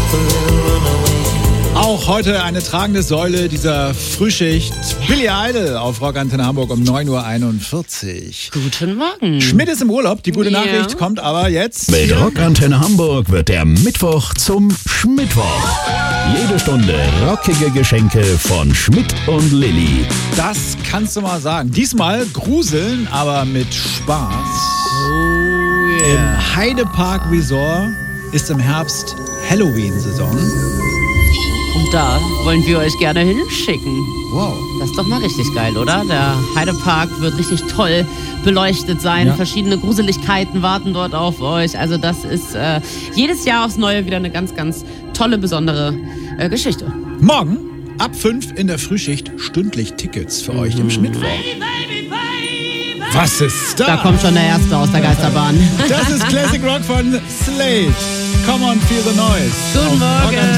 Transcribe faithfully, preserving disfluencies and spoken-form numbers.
Auch heute eine tragende Säule dieser Frühschicht. Billy Idol auf Rockantenne Hamburg um neun Uhr einundvierzig. Guten Morgen. Schmidt ist im Urlaub. Die gute Ja. Nachricht kommt aber jetzt. Mit Rockantenne Hamburg wird der Mittwoch zum Schmittwoch. Jede Stunde rockige Geschenke von Schmidt und Lilly. Das kannst du mal sagen. Diesmal gruseln, aber mit Spaß. Oh yeah. Im Heidepark Resort ist im Herbst Halloween-Saison. Und da wollen wir euch gerne hinschicken. Wow. Das ist doch mal richtig geil, oder? Der Heidepark wird richtig toll beleuchtet sein. Ja. Verschiedene Gruseligkeiten warten dort auf euch. Also das ist äh, jedes Jahr aufs Neue wieder eine ganz, ganz tolle, besondere äh, Geschichte. Morgen ab fünf in der Frühschicht stündlich Tickets für euch im Schmidtwoch. Was ist das? Da kommt schon der Erste aus der Geisterbahn. Das ist Classic Rock von Slade. Come on, feel the noise. Guten Auf Morgen.